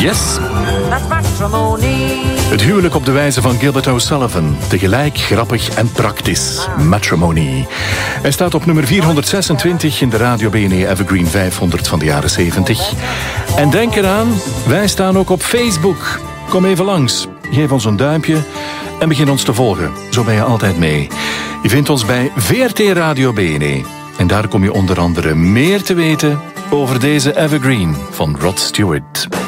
Yes. That's matrimony. Het huwelijk op de wijze van Gilbert O'Sullivan. Tegelijk grappig en praktisch. Matrimony. Hij staat op nummer 426 in de Radio BNE Evergreen 500 van de jaren 70. En denk eraan, wij staan ook op Facebook. Kom even langs. Geef ons een duimpje en begin ons te volgen. Zo ben je altijd mee. Je vindt ons bij VRT Radio BNE. En daar kom je onder andere meer te weten over deze Evergreen van Rod Stewart.